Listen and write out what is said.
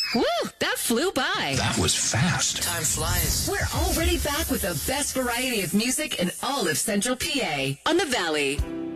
Woo, that flew by. That was fast. Time flies. We're already back with the best variety of music in all of Central PA on The Valley.